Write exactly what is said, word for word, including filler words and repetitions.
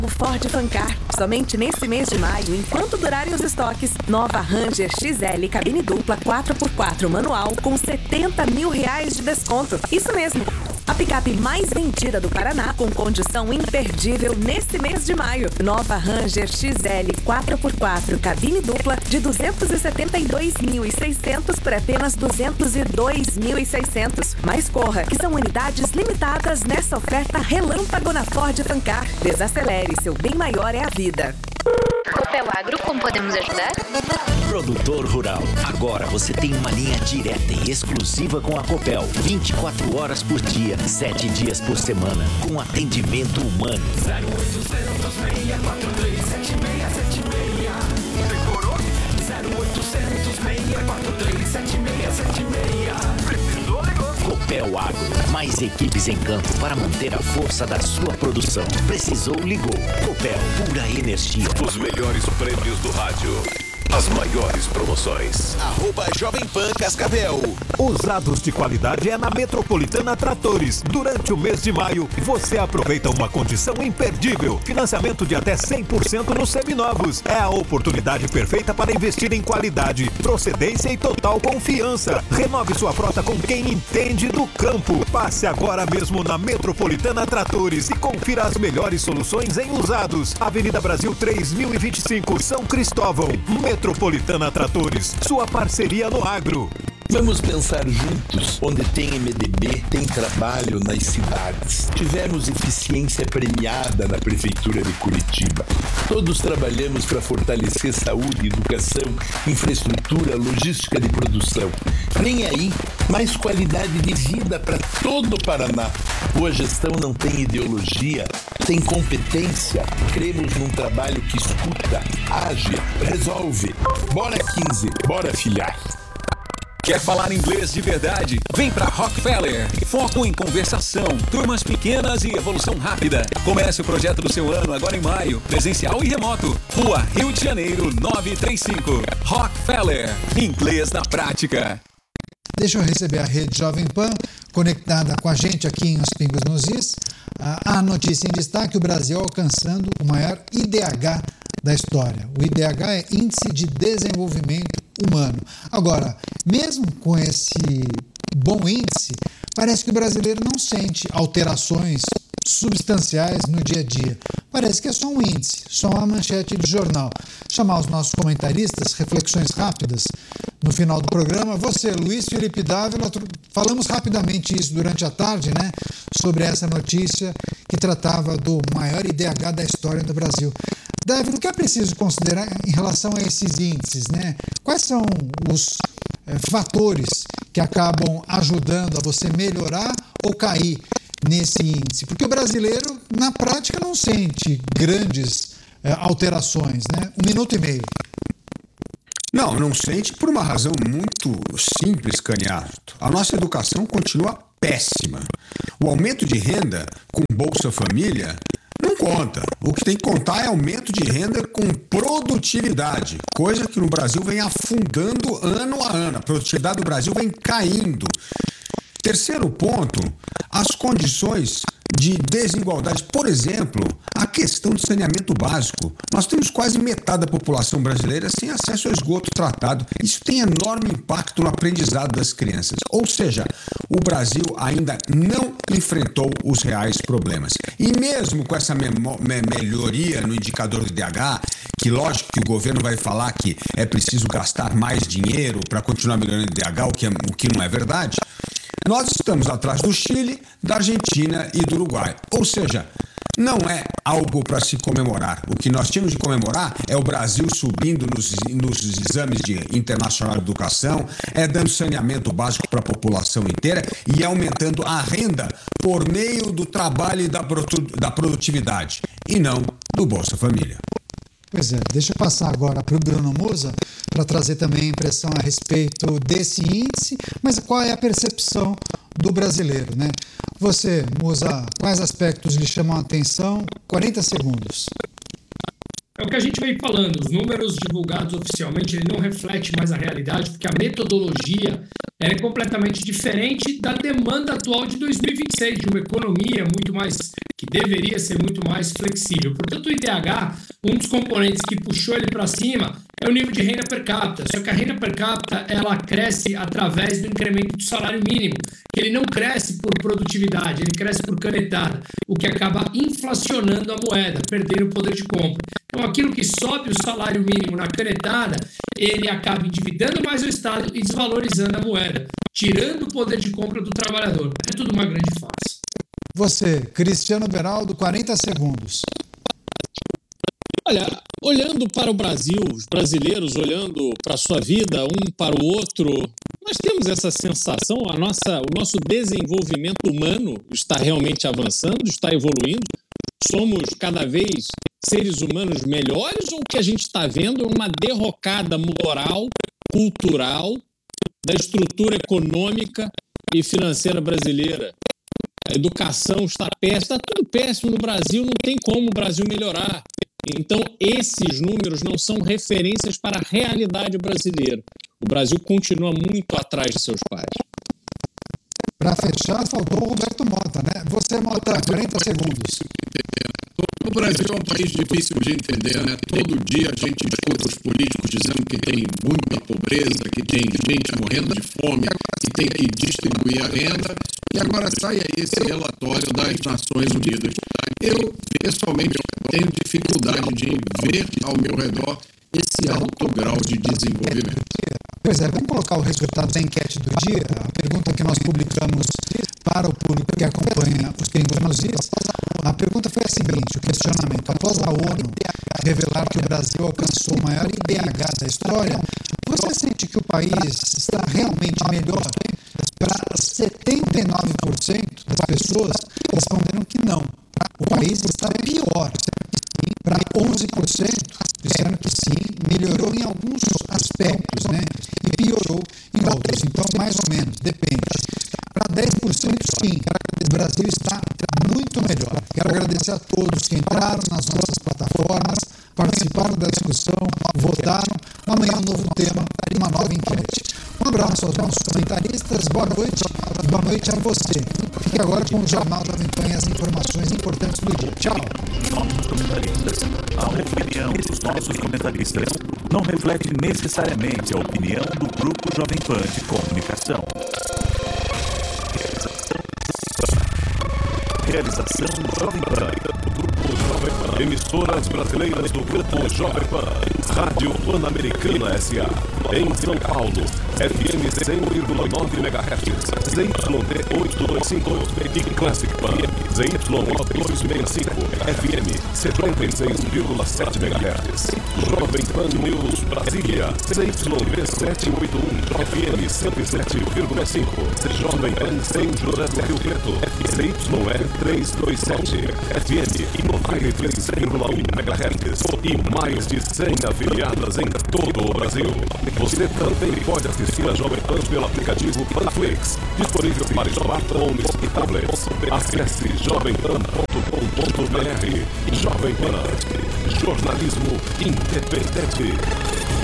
O Ford Fancar. Somente nesse mês de maio, enquanto durarem os estoques, nova Ranger X L cabine dupla quatro por quatro manual com setenta mil reais de desconto. Isso mesmo. A picape mais vendida do Paraná com condição imperdível nesse mês de maio. Nova Ranger X L quatro por quatro cabine dupla de duzentos e setenta e dois mil e seiscentos por apenas duzentos e dois mil e seiscentos. Mas corra, que são unidades limitadas nessa oferta relâmpago na Ford Fancar. Desacelere, seu bem maior é a vida. Copel Agro, como podemos ajudar? Produtor rural, agora você tem uma linha direta e exclusiva com a Copel, vinte e quatro horas por dia, sete dias por semana, com atendimento humano. zero oitocentos, seis quatro três, sete seis sete seis. Decorou? zero oitocentos, seis quatro três, sete seis sete seis. Precisou, ligou. Copel Agro, mais equipes em campo para manter a força da sua produção. Precisou, ligou. Copel, pura energia. Os melhores prêmios do rádio. As maiores promoções. Arroba Jovem Pan Cascavel. Usados de qualidade é na Metropolitana Tratores. Durante o mês de maio, você aproveita uma condição imperdível. Financiamento de até cem por cento nos seminovos. É a oportunidade perfeita para investir em qualidade, procedência e total confiança. Renove sua frota com quem entende do campo. Passe agora mesmo na Metropolitana Tratores e confira as melhores soluções em usados. Avenida Brasil três mil e vinte e cinco, São Cristóvão. Metropolitana Tratores, sua parceria no agro. Vamos pensar juntos. Onde tem M D B, tem trabalho nas cidades. Tivemos eficiência premiada na Prefeitura de Curitiba. Todos trabalhamos para fortalecer saúde, educação, infraestrutura, logística de produção. Vem aí mais qualidade de vida para todo o Paraná. Boa gestão não tem ideologia, tem competência. Cremos num trabalho que escuta, age, resolve. Bora quinze, bora filhar. Quer falar inglês de verdade? Vem pra Rockefeller. Foco em conversação, turmas pequenas e evolução rápida. Comece o projeto do seu ano agora em maio, presencial e remoto. Rua Rio de Janeiro, novecentos e trinta e cinco. Rockefeller. Inglês na prática. Deixa eu receber a Rede Jovem Pan, conectada com a gente aqui em Os Pingos nos Is. A notícia em destaque, o Brasil alcançando o maior I D H da história. O I D H é Índice de Desenvolvimento Humano. Agora, mesmo com esse bom índice, parece que o brasileiro não sente alterações substanciais no dia a dia. Parece que é só um índice, só uma manchete de jornal. Chamar os nossos comentaristas, reflexões rápidas no final do programa. Você, Luiz Felipe Dávila, falamos rapidamente isso durante a tarde, né? Sobre essa notícia que tratava do maior I D H da história do Brasil. Dávila, o que é preciso considerar em relação a esses índices, né? Quais são os é, fatores que acabam ajudando a você melhorar ou cair nesse índice? Porque o brasileiro, na prática, não sente grandes é, alterações, né? Um minuto e meio. Não, não sente por uma razão muito simples, Caniato. A nossa educação continua péssima. O aumento de renda com Bolsa Família não conta. O que tem que contar é aumento de renda com produtividade, coisa que no Brasil vem afundando ano a ano. A produtividade do Brasil vem caindo. Terceiro ponto, as condições de desigualdade. Por exemplo, a questão do saneamento básico. Nós temos quase metade da população brasileira sem acesso ao esgoto tratado. Isso tem enorme impacto no aprendizado das crianças. Ou seja, o Brasil ainda não enfrentou os reais problemas. E mesmo com essa memo- me- melhoria no indicador do I D H, que lógico que o governo vai falar que é preciso gastar mais dinheiro para continuar melhorando o I D H, o que, é, o que não é verdade, nós estamos atrás do Chile, da Argentina e do Uruguai. Ou seja, não é algo para se comemorar. O que nós tínhamos de comemorar é o Brasil subindo nos, nos exames de internacional de educação, é dando saneamento básico para a população inteira e aumentando a renda por meio do trabalho e da, da produtividade, e não do Bolsa Família. Pois é, deixa eu passar agora para o Bruno Musa para trazer também a impressão a respeito desse índice, mas qual é a percepção do brasileiro, né? Você, Musa, quais aspectos lhe chamam a atenção? quarenta segundos. É o que a gente vem falando, os números divulgados oficialmente ele não reflete mais a realidade, porque a metodologia ela é completamente diferente da demanda atual de dois mil e vinte e seis, de uma economia muito mais, que deveria ser muito mais flexível. Portanto, o I D H, um dos componentes que puxou ele para cima é o nível de renda per capita. Só que a renda per capita, ela cresce através do incremento do salário mínimo, que ele não cresce por produtividade, ele cresce por canetada, o que acaba inflacionando a moeda, perdendo o poder de compra. Então, aquilo que sobe o salário mínimo na canetada, ele acaba endividando mais o Estado e desvalorizando a moeda, tirando o poder de compra do trabalhador. É tudo uma grande farsa. Você, Cristiano Beraldo, quarenta segundos. Olha, olhando para o Brasil, os brasileiros olhando para a sua vida, um para o outro, nós temos essa sensação, a nossa, o nosso desenvolvimento humano está realmente avançando, está evoluindo. Somos cada vez seres humanos melhores, ou o que a gente está vendo é uma derrocada moral, cultural, da estrutura econômica e financeira brasileira? A educação está péssima, está tudo péssimo no Brasil, não tem como o Brasil melhorar. Então, esses números não são referências para a realidade brasileira. O Brasil continua muito atrás de seus pais. Para fechar, faltou o Roberto Mota, né? Você, Mota, quarenta segundos. O Brasil é um país difícil de entender, né? Todo dia a gente escuta os políticos dizendo que tem muita pobreza, que tem gente morrendo de fome, que tem que distribuir a renda, e agora sai aí esse relatório das Nações Unidas. Eu, pessoalmente, tenho dificuldade de ver ao meu redor esse alto grau de desenvolvimento. Pois é, vamos colocar o resultado da enquete do dia, a pergunta que nós publicamos para o público que acompanha os Pingos nos Is. A pergunta foi a seguinte, o questionamento: após a ONU revelar que o Brasil alcançou o maior I D H da história, você sente que o país está realmente melhor? Para setenta e nove por cento das pessoas responderam que não. O país está pior. Para onze por cento disseram que sim, melhorou em alguns aspectos, né? E piorou em outros. Então, mais ou menos, depende. Para dez por cento, sim, o Brasil está muito melhor. Quero agradecer a todos que entraram nas nossas plataformas, participaram da discussão, votaram. Amanhã um novo tema e uma nova enquete. Um abraço aos nossos comentaristas, boa noite, boa noite a você. Fique agora com o Jornal Jovem Pan e as informações importantes do dia. Tchau. Nossos comentaristas. A opinião dos nossos comentaristas não reflete necessariamente a opinião do Grupo Jovem Pan de Comunicação. Realização Jovem Pan. Grupo Jovem Pan. Emissoras brasileiras do Grupo Jovem Pan. Rádio Pan-Americana S A. Em São Paulo, F M cem vírgula nove megahertz, Z Y D oitocentos e vinte e cinco e Classic Pan, Z Y O duzentos e sessenta e cinco, F M setenta e seis vírgula sete megahertz, Jovem Pan News Brasília, Z Y V setecentos e oitenta e um, F M cento e sete vírgula cinco, Jovem Pan São José do Rio Preto, Z Y E trezentos e vinte e sete, F M noventa e três vírgula um megahertz e mais de cem afiliadas em todo o Brasil. Você também pode assistir a Jovem Pan pelo aplicativo Panflix, disponível para smartphones e tablets. Acesse jovem pan ponto com ponto br. Jovem Pan, jornalismo independente.